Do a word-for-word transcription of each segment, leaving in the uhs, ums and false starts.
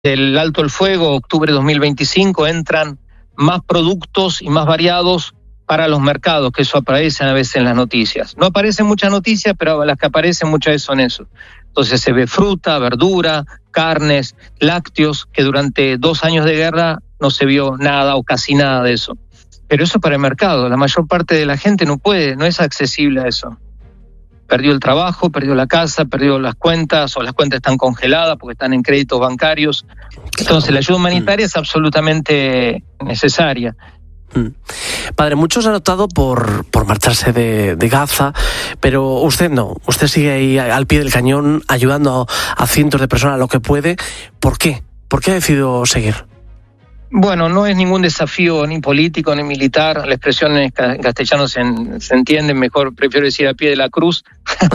el alto el fuego, octubre de dos mil veinticinco, entran más productos y más variados para los mercados, que eso aparece a veces en las noticias. No aparecen muchas noticias, pero las que aparecen muchas veces son eso. Entonces se ve fruta, verdura, carnes, lácteos, que durante dos años de guerra no se vio nada o casi nada de eso. Pero eso para el mercado, la mayor parte de la gente no puede, no es accesible a eso. Perdió el trabajo, perdió la casa, perdió las cuentas, o las cuentas están congeladas porque están en créditos bancarios. Entonces la ayuda humanitaria mm. es absolutamente necesaria. Padre, muchos han optado por, por marcharse de, de Gaza, pero usted no, usted sigue ahí al pie del cañón ayudando a, a cientos de personas lo que puede. ¿Por qué? ¿Por qué ha decidido seguir? Bueno, no es ningún desafío ni político ni militar, la expresión en castellano se, se entiende, mejor prefiero decir a pie de la cruz,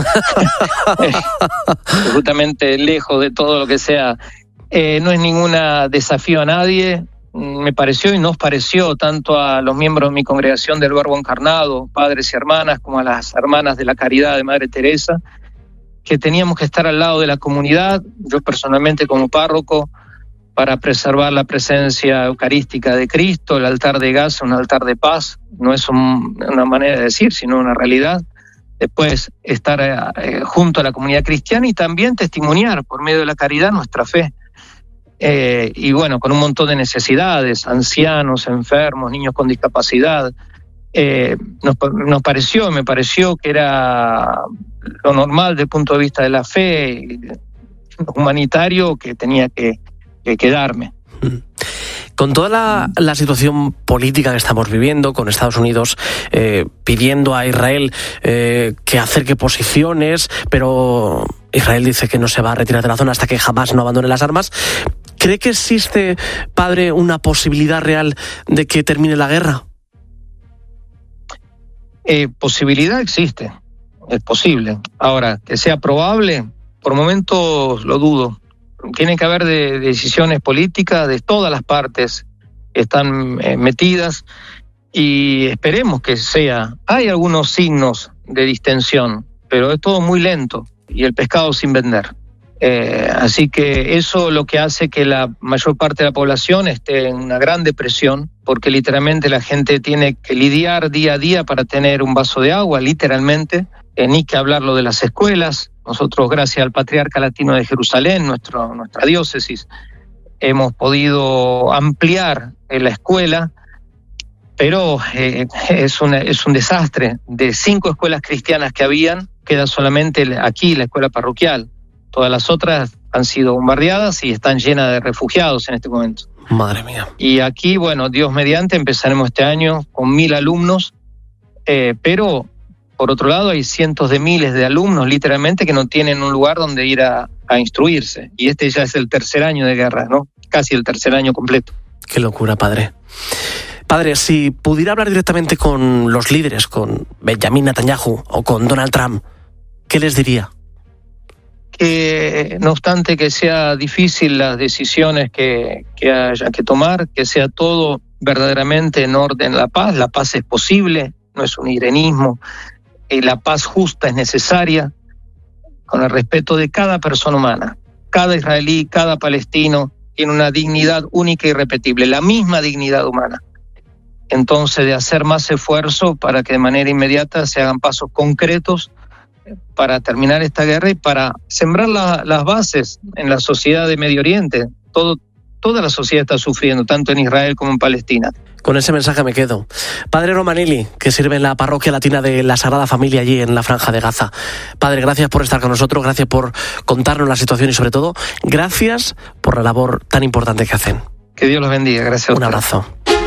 absolutamente lejos de todo lo que sea. Eh, no es ningún desafío a nadie. Me pareció y nos pareció tanto a los miembros de mi congregación del Verbo Encarnado, padres y hermanas, como a las hermanas de la Caridad de Madre Teresa, que teníamos que estar al lado de la comunidad, yo personalmente como párroco, para preservar la presencia eucarística de Cristo. El altar de Gaza, un altar de paz, no es un, una manera de decir, sino una realidad. Después, estar eh, junto a la comunidad cristiana y también testimoniar por medio de la caridad nuestra fe. Eh, y bueno, con un montón de necesidades, ancianos, enfermos, niños con discapacidad. Eh, nos, nos pareció, me pareció que era lo normal desde el punto de vista de la fe, humanitario, que tenía que, que quedarme. Con toda la, la situación política que estamos viviendo, con Estados Unidos eh, pidiendo a Israel eh, que acerque posiciones, pero Israel dice que no se va a retirar de la zona hasta que jamás no abandone las armas, ¿cree que existe, padre, una posibilidad real de que termine la guerra? Eh, posibilidad existe, es posible. Ahora, que sea probable, por momentos lo dudo. Tiene que haber de, de decisiones políticas de todas las partes que están eh, metidas y esperemos que sea. Hay algunos signos de distensión, pero es todo muy lento y el pescado sin vender. Eh, así que eso lo que hace que la mayor parte de la población esté en una gran depresión, porque literalmente la gente tiene que lidiar día a día para tener un vaso de agua, literalmente. Eh, ni que hablarlo de las escuelas. Nosotros, gracias al Patriarca Latino de Jerusalén, nuestro, nuestra diócesis, hemos podido ampliar eh, la escuela, pero eh, es, una, es un desastre. De cinco escuelas cristianas que habían, queda solamente aquí la escuela parroquial. Todas las otras han sido bombardeadas y están llenas de refugiados en este momento. Madre mía. Y aquí, bueno, Dios mediante, empezaremos este año con mil alumnos, eh, pero... Por otro lado, hay cientos de miles de alumnos, literalmente, que no tienen un lugar donde ir a, a instruirse. Y este ya es el tercer año de guerra, ¿no? Casi el tercer año completo. Qué locura, padre. Padre, si pudiera hablar directamente con los líderes, con Benjamin Netanyahu o con Donald Trump, ¿qué les diría? Que no obstante que sea difícil las decisiones que, que haya que tomar, que sea todo verdaderamente en orden la paz. La paz es posible, no es un irenismo. Y la paz justa es necesaria, con el respeto de cada persona humana. Cada israelí, cada palestino tiene una dignidad única y irrepetible, la misma dignidad humana. Entonces, de hacer más esfuerzo para que de manera inmediata se hagan pasos concretos para terminar esta guerra y para sembrar la, las bases en la sociedad de Medio Oriente. Todo, toda la sociedad está sufriendo, tanto en Israel como en Palestina. Con ese mensaje me quedo. Padre Romanelli, que sirve en la parroquia latina de la Sagrada Familia allí en la Franja de Gaza. Padre, gracias por estar con nosotros, gracias por contarnos la situación y sobre todo, gracias por la labor tan importante que hacen. Que Dios los bendiga, gracias a Un abrazo.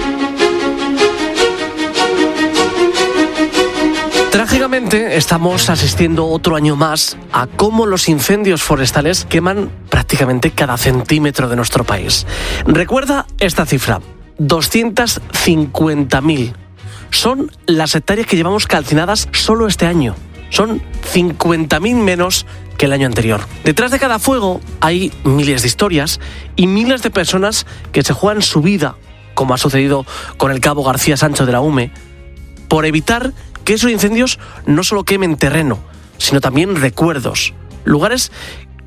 Trágicamente, estamos asistiendo otro año más a cómo los incendios forestales queman prácticamente cada centímetro de nuestro país. Recuerda esta cifra. doscientas cincuenta mil. Son las hectáreas que llevamos calcinadas solo este año. Son cincuenta mil menos que el año anterior. Detrás de cada fuego hay miles de historias y miles de personas que se juegan su vida, como ha sucedido con el cabo García Sancho de la U M E, por evitar que esos incendios no solo quemen terreno, sino también recuerdos, lugares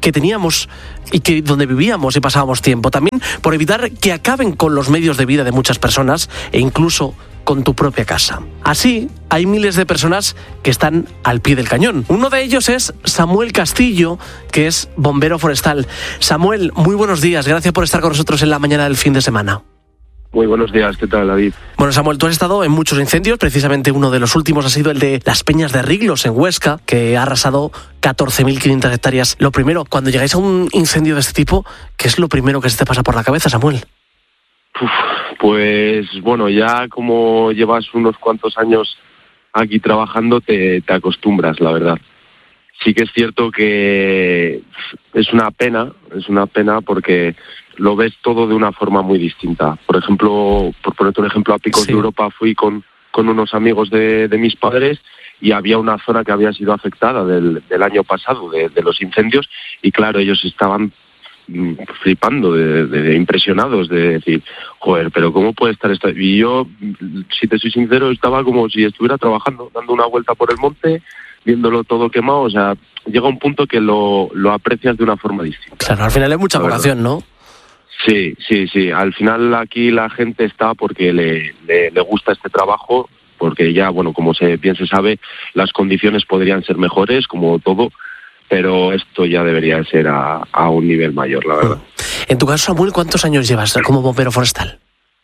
que teníamos y que donde vivíamos y pasábamos tiempo. También por evitar que acaben con los medios de vida de muchas personas e incluso con tu propia casa. Así, hay miles de personas que están al pie del cañón. Uno de ellos es Samuel Castillo, que es bombero forestal. Samuel, muy buenos días. Gracias por estar con nosotros en la mañana del fin de semana. Muy buenos días, ¿qué tal, David? Bueno, Samuel, tú has estado en muchos incendios, precisamente uno de los últimos ha sido el de las Peñas de Riglos en Huesca, que ha arrasado catorce mil quinientas hectáreas. Lo primero, cuando llegáis a un incendio de este tipo, ¿qué es lo primero que se te pasa por la cabeza, Samuel? Uf, pues bueno, ya como llevas unos cuantos años aquí trabajando, te, te acostumbras, la verdad. Sí que es cierto que es una pena, es una pena porque lo ves todo de una forma muy distinta. Por ejemplo, por ponerte un ejemplo, a Picos sí. de Europa fui con, con unos amigos de, de mis padres y había una zona que había sido afectada del, del año pasado, de, de los incendios, y claro, ellos estaban flipando, de, de, de impresionados, de decir, joder, pero ¿cómo puede estar esto? Y yo, si te soy sincero, estaba como si estuviera trabajando, dando una vuelta por el monte, viéndolo todo quemado. O sea, llega un punto que lo, lo aprecias de una forma distinta. Claro, al final hay mucha vocación, ¿no? Sí, sí, sí. Al final aquí la gente está porque le, le, le gusta este trabajo, porque ya, bueno, como se, bien se sabe, las condiciones podrían ser mejores, como todo, pero esto ya debería ser a, a un nivel mayor, la verdad. En tu caso, Samuel, ¿cuántos años llevas como bombero forestal?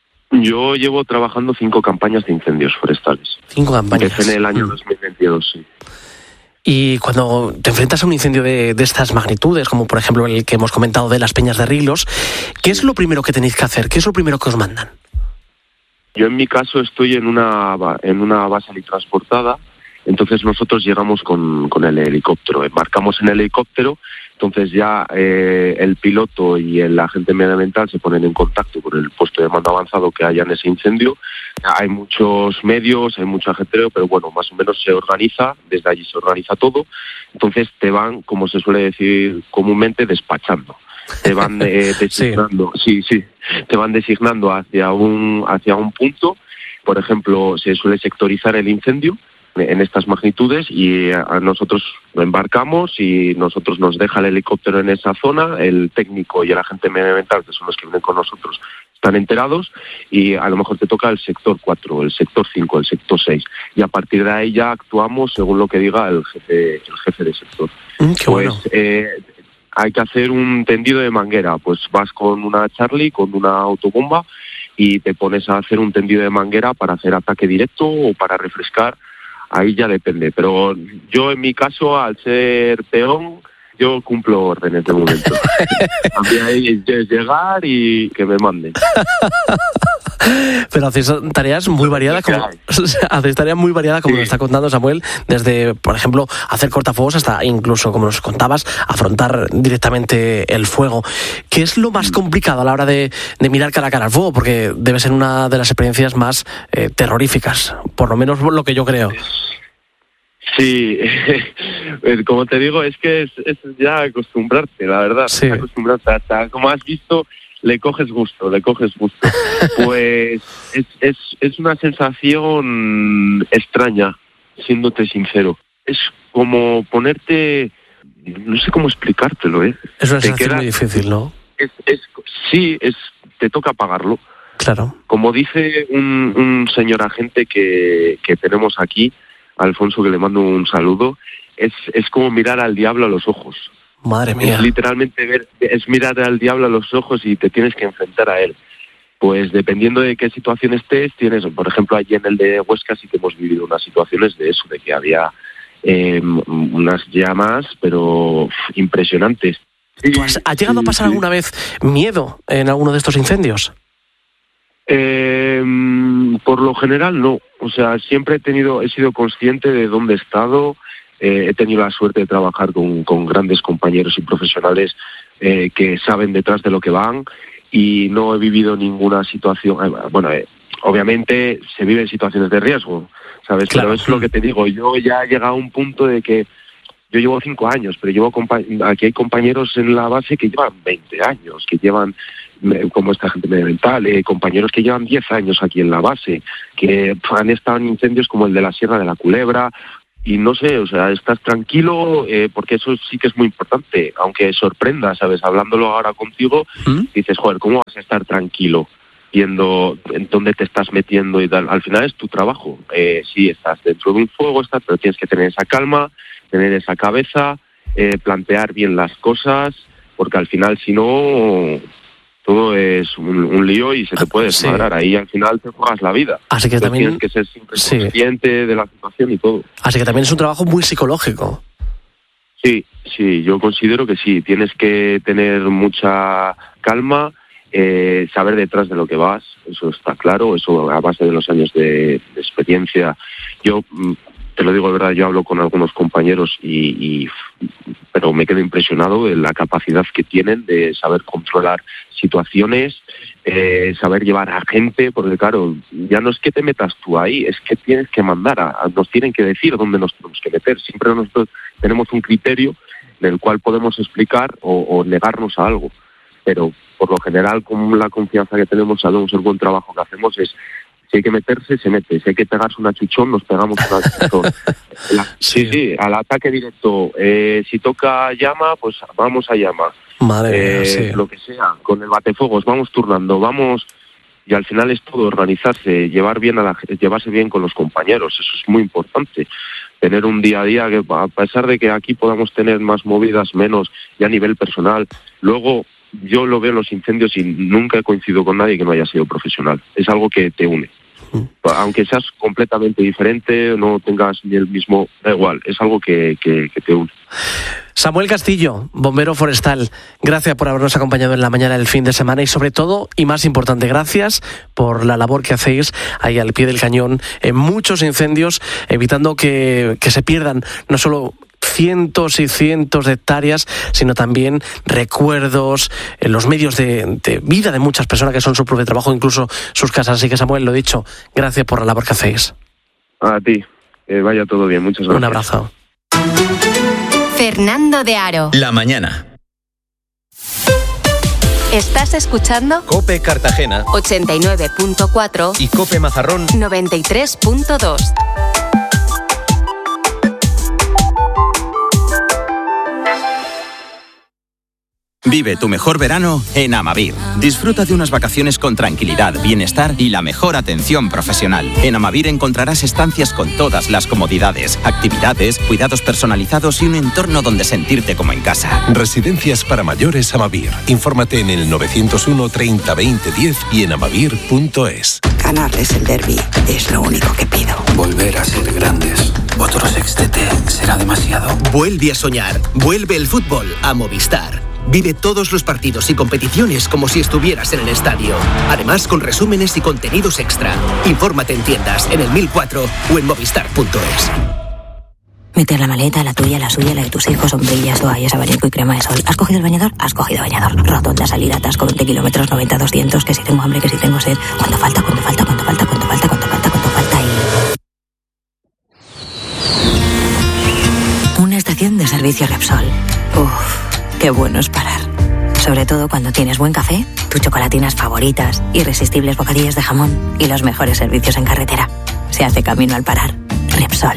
Yo llevo trabajando cinco campañas de incendios forestales. Cinco campañas. Empecé en el año dos mil veintidós, sí. Y cuando te enfrentas a un incendio de, de estas magnitudes, como por ejemplo el que hemos comentado de las Peñas de Riglos, ¿qué es lo primero que tenéis que hacer? ¿Qué es lo primero que os mandan? Yo en mi caso estoy en una, en una base transportada. Entonces nosotros llegamos con, con el helicóptero, embarcamos en el helicóptero, entonces ya eh, el piloto y el agente medioambiental se ponen en contacto con el puesto de mando avanzado que haya en ese incendio. Hay muchos medios, hay mucho ajetreo, pero bueno, más o menos se organiza, desde allí se organiza todo. Entonces te van, como se suele decir comúnmente, despachando. Te van eh, designando, sí. sí, sí, te van designando hacia un, hacia un punto. Por ejemplo, se suele sectorizar el incendio en estas magnitudes y a nosotros lo embarcamos y nosotros nos deja el helicóptero en esa zona, el técnico y el agente medioambiental, que son los que vienen con nosotros, están enterados y a lo mejor te toca el sector cuatro, el sector cinco, el sector seis y a partir de ahí ya actuamos según lo que diga el jefe, el jefe de sector. Mm, qué pues bueno. eh, hay que hacer un tendido de manguera, pues vas con una Charlie, con una autobomba y te pones a hacer un tendido de manguera para hacer ataque directo o para refrescar. Ahí ya depende, pero yo en mi caso, al ser peón, yo cumplo órdenes de momento. A mí ahí es llegar y que me manden. Pero hacéis tareas muy variadas, como, o sea, hacéis tareas muy variadas como sí. Nos está contando Samuel, desde, por ejemplo, hacer cortafuegos hasta incluso, como nos contabas, afrontar directamente el fuego. ¿Qué es lo más complicado a la hora de, de mirar cara a cara al fuego? Porque debe ser una de las experiencias más eh, terroríficas, por lo menos lo que yo creo. Sí, como te digo, es que es, es ya acostumbrarte, la verdad, sí. es acostumbrarte. Hasta, como has visto, le coges gusto, le coges gusto. Pues es, es, es una sensación extraña, siéndote sincero. Es como ponerte, no sé cómo explicártelo, ¿eh? Es una te sensación queda, muy difícil, ¿no? Es, es, sí, es, te toca pagarlo. Claro. Como dice un, un señor agente que, que tenemos aquí, Alfonso, que le mando un saludo, es, es como mirar al diablo a los ojos. Madre mía. Es literalmente ver, es mirar al diablo a los ojos y te tienes que enfrentar a él. Pues dependiendo de qué situación estés, tienes, por ejemplo, allí en el de Huesca sí que hemos vivido unas situaciones de eso, de que había eh, unas llamas, pero uf, impresionantes. ¿Tú has, has llegado sí, a pasar sí. alguna vez miedo en alguno de estos incendios? Eh, por lo general no, o sea, siempre he tenido, he sido consciente de dónde he estado, eh, he tenido la suerte de trabajar con, con grandes compañeros y profesionales eh, que saben detrás de lo que van y no he vivido ninguna situación, eh, bueno, eh, obviamente se viven situaciones de riesgo, ¿sabes? Claro. Pero es lo que te digo, yo ya he llegado a un punto de que yo llevo cinco años, pero llevo compa- aquí hay compañeros en la base que llevan veinte años, que llevan, como esta gente medioambiental, eh, compañeros que llevan diez años aquí en la base, que han estado en incendios como el de la Sierra de la Culebra, y no sé, o sea, estás tranquilo, eh, porque eso sí que es muy importante, aunque sorprenda, ¿sabes? Hablándolo ahora contigo, ¿Mm? dices, joder, ¿cómo vas a estar tranquilo viendo en dónde te estás metiendo y tal? Al final es tu trabajo. Eh, sí, estás dentro de un fuego, estás, pero tienes que tener esa calma, tener esa cabeza, eh, plantear bien las cosas, porque al final, si no, todo es un, un lío y se te puede desmadrar. Sí. Ahí al final te juegas la vida. Así que Entonces también tienes que ser siempre sí. consciente de la situación y todo. Así que también es un trabajo muy psicológico. Sí, sí, yo considero que sí. Tienes que tener mucha calma, eh, saber detrás de lo que vas, eso está claro, eso a base de los años de, de experiencia. Yo, te lo digo de verdad, yo hablo con algunos compañeros y, y pero me quedo impresionado de la capacidad que tienen de saber controlar situaciones, eh, saber llevar a gente, porque claro, ya no es que te metas tú ahí, es que tienes que mandar, a, a, nos tienen que decir dónde nos tenemos que meter. Siempre nosotros tenemos un criterio en el cual podemos explicar o, o negarnos a algo, pero por lo general, con la confianza que tenemos, sabemos el buen trabajo que hacemos, es si hay que meterse, se mete. Si hay que pegarse una chuchón, nos pegamos una chuchón. La, sí, sí, al ataque directo. Eh, si toca llama, pues vamos a llama. Madre eh, mía, sí. Lo que sea, con el batefuegos, vamos turnando, vamos... Y al final es todo organizarse, llevar bien a la, llevarse bien con los compañeros, eso es muy importante. Tener un día a día que, a pesar de que aquí podamos tener más movidas, menos, y a nivel personal, luego... Yo lo veo en los incendios y nunca he coincidido con nadie que no haya sido profesional. Es algo que te une. Aunque seas completamente diferente, no tengas ni el mismo... Da igual, es algo que, que, que te une. Samuel Castillo, bombero forestal, gracias por habernos acompañado en la mañana del fin de semana y sobre todo, y más importante, gracias por la labor que hacéis ahí al pie del cañón en muchos incendios, evitando que, que se pierdan no solo cientos y cientos de hectáreas, sino también recuerdos, en los medios de, de vida de muchas personas que son su propio trabajo, incluso sus casas. Así que, Samuel, lo dicho, gracias por la labor que hacéis. A ti, eh, vaya todo bien, muchas gracias. Un abrazo. Fernando de Aro. La mañana. ¿Estás escuchando? COPE Cartagena ochenta y nueve punto cuatro y COPE Mazarrón noventa y tres punto dos. Vive tu mejor verano en Amavir. Disfruta de unas vacaciones con tranquilidad, bienestar y la mejor atención profesional. En Amavir encontrarás estancias con todas las comodidades, actividades, cuidados personalizados y un entorno donde sentirte como en casa. Residencias para mayores Amavir. Infórmate en el novecientos uno treinta veinte diez y en amavir punto es. Ganarles el derbi es lo único que pido. Volver a ser grandes. Otro sextete será demasiado. Vuelve a soñar. Vuelve el fútbol a Movistar. Vive todos los partidos y competiciones como si estuvieras en el estadio. Además, con resúmenes y contenidos extra. Infórmate en tiendas, en el mil cuatro o en movistar punto es. Meter la maleta, la tuya, la suya, la de tus hijos, sombrillas, toallas, abanico y crema de sol. ¿Has cogido el bañador? Has cogido bañador. Rotonda, salida, atasco, veinte kilómetros, noventa, doscientos, que si tengo hambre, que si tengo sed. ¿Cuánto falta? ¿Cuánto falta? ¿Cuánto falta? ¿Cuánto falta? ¿Cuánto falta? ¿Cuánto falta? Y... una estación de servicio Repsol. Uff. Qué bueno es parar. Sobre todo cuando tienes buen café, tus chocolatinas favoritas, irresistibles bocadillos de jamón y los mejores servicios en carretera. Se hace camino al parar. Repsol.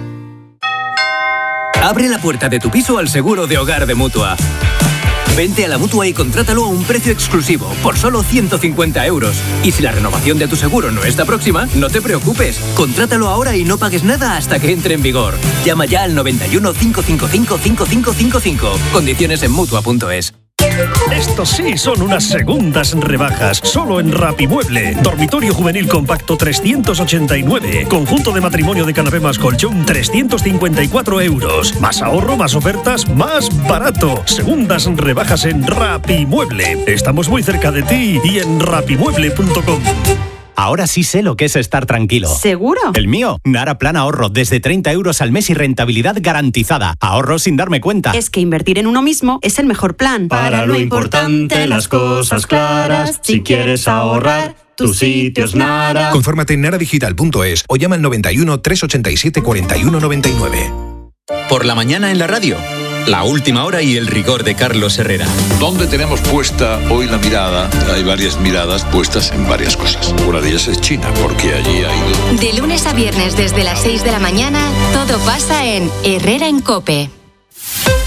Abre la puerta de tu piso al seguro de hogar de Mutua. Vente a la Mutua y contrátalo a un precio exclusivo, por solo ciento cincuenta euros. Y si la renovación de tu seguro no está próxima, no te preocupes. Contrátalo ahora y no pagues nada hasta que entre en vigor. Llama ya al noventa y uno, cincuenta y cinco, cincuenta y cinco cincuenta y cinco. Condiciones en Mutua punto es. Estos sí son unas segundas rebajas, solo en Rapimueble. Dormitorio juvenil compacto trescientos ochenta y nueve. Conjunto de matrimonio de canapé más colchón trescientos cincuenta y cuatro euros. Más ahorro, más ofertas, más barato. Segundas rebajas en Rapimueble. Estamos muy cerca de ti y en rapimueble punto com. Ahora sí sé lo que es estar tranquilo. ¿Seguro? El mío, Nara Plan Ahorro, desde treinta euros al mes y rentabilidad garantizada. Ahorro sin darme cuenta. Es que invertir en uno mismo es el mejor plan. Para lo importante, las cosas claras, si quieres ahorrar, tu sitio es Nara. Confórmate en nara digital punto es o llama al noventa y uno, trescientos ochenta y siete, cuarenta y uno noventa y nueve. Por la mañana en la radio, la última hora y el rigor de Carlos Herrera. ¿Dónde tenemos puesta hoy la mirada? Hay varias miradas puestas en varias cosas. Una de ellas es China, porque allí ha ido... De lunes a viernes desde las seis de la mañana, todo pasa en Herrera en COPE.